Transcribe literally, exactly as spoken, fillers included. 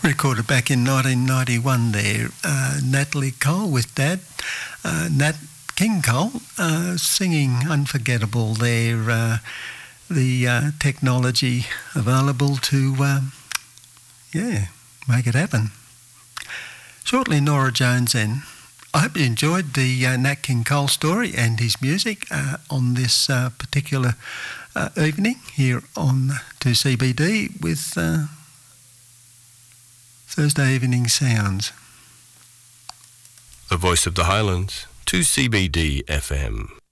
recorded back in nineteen ninety-one there. Uh, Natalie Cole with Dad. Uh, Nat King Cole uh, singing Unforgettable there. Uh, the uh, technology available to, um, yeah, make it happen. Shortly, Nora Jones then. I hope you enjoyed the uh, Nat King Cole story and his music uh, on this uh, particular uh, evening here on two C B D with uh, Thursday Evening Sounds. The Voice of the Highlands, two C B D F M.